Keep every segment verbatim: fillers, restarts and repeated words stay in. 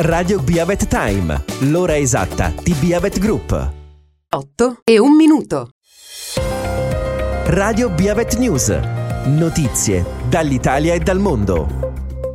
Radio Biavet Time, l'ora esatta di Biavet Group. otto e un minuto. Radio Biavet News. Notizie dall'Italia e dal mondo.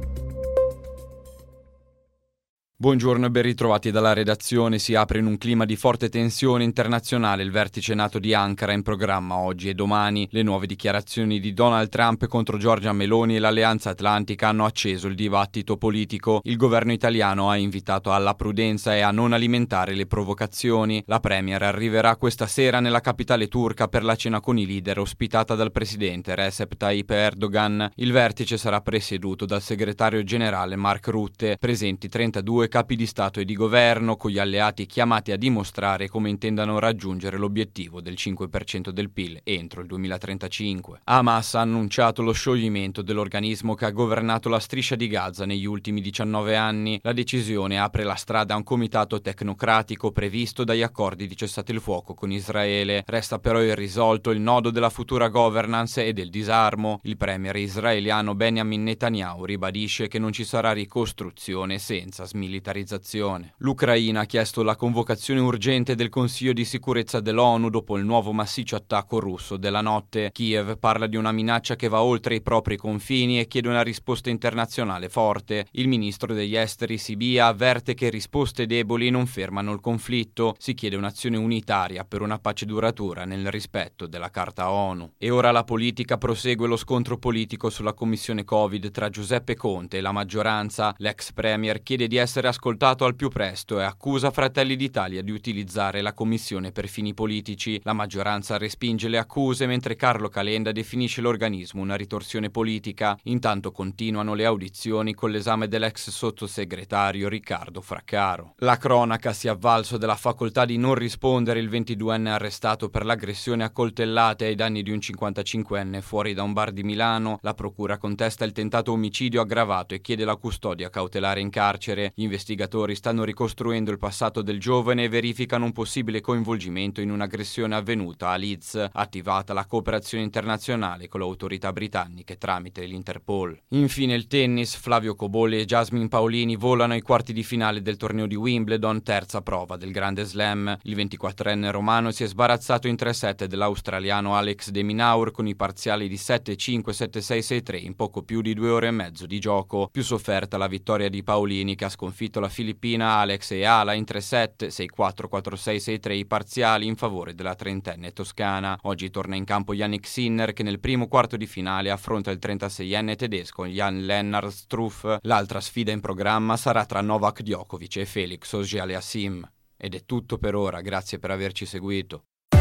Buongiorno e ben ritrovati dalla redazione. Si apre in un clima di forte tensione internazionale il vertice NATO di Ankara, in programma oggi e domani. Le nuove dichiarazioni di Donald Trump contro Giorgia Meloni e l'Alleanza Atlantica hanno acceso il dibattito politico. Il governo italiano ha invitato alla prudenza e a non alimentare le provocazioni. La premier arriverà questa sera nella capitale turca per la cena con i leader, ospitata dal presidente Recep Tayyip Erdogan. Il vertice sarà presieduto dal segretario generale Mark Rutte, presenti trentadue capi di Stato e di governo, con gli alleati chiamati a dimostrare come intendano raggiungere l'obiettivo del cinque per cento del P I L entro il duemilatrentacinque. Hamas ha annunciato lo scioglimento dell'organismo che ha governato la striscia di Gaza negli ultimi diciannove anni. La decisione apre la strada a un comitato tecnocratico previsto dagli accordi di cessate il fuoco con Israele. Resta però irrisolto il nodo della futura governance e del disarmo. Il premier israeliano Benjamin Netanyahu ribadisce che non ci sarà ricostruzione senza smilitarizzazione. L'Ucraina ha chiesto la convocazione urgente del Consiglio di sicurezza dell'ONU dopo il nuovo massiccio attacco russo della notte. Kiev parla di una minaccia che va oltre i propri confini e chiede una risposta internazionale forte. Il ministro degli esteri Sibia avverte che risposte deboli non fermano il conflitto. Si chiede un'azione unitaria per una pace duratura nel rispetto della Carta ONU. E ora la politica. Prosegue lo scontro politico sulla commissione Covid tra Giuseppe Conte e la maggioranza. L'ex premier chiede di essere ascoltato al più presto e accusa Fratelli d'Italia di utilizzare la commissione per fini politici. La maggioranza respinge le accuse, mentre Carlo Calenda definisce l'organismo una ritorsione politica. Intanto continuano le audizioni con l'esame dell'ex sottosegretario Riccardo Fraccaro. La cronaca si è avvalso della facoltà di non rispondere il ventiduenne arrestato per l'aggressione a coltellate ai danni di un cinquantacinquenne fuori da un bar di Milano. La procura contesta il tentato omicidio aggravato e chiede la custodia cautelare in carcere. Gli investigatori stanno ricostruendo il passato del giovane e verificano un possibile coinvolgimento in un'aggressione avvenuta a Leeds, attivata la cooperazione internazionale con le autorità britanniche tramite l'Interpol. Infine il tennis. Flavio Cobolli e Jasmine Paolini volano ai quarti di finale del torneo di Wimbledon, terza prova del Grande Slam. Il ventiquattrenne romano si è sbarazzato in tre set dell'australiano Alex de Minaur con i parziali di sette cinque, sette sei, sei tre in poco più di due ore e mezzo di gioco. Più sofferta la vittoria di Paolini, che ha sconfitto la filippina Alex e Ala in tre set, sei quattro, quattro sei, sei tre i parziali in favore della trentenne toscana. Oggi torna in campo Jannik Sinner, che nel primo quarto di finale affronta il trentaseienne tedesco Jan-Lennard Struff. L'altra sfida in programma sarà tra Novak Djokovic e Felix Auger-Aliassime. Ed è tutto per ora, grazie per averci seguito.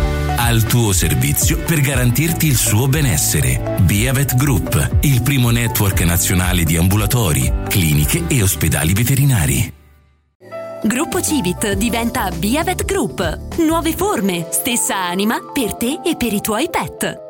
Al tuo servizio per garantirti il suo benessere. Biavet Group, il primo network nazionale di ambulatori, cliniche e ospedali veterinari. Gruppo Civit diventa Biavet Group. Nuove forme, stessa anima per te e per i tuoi pet.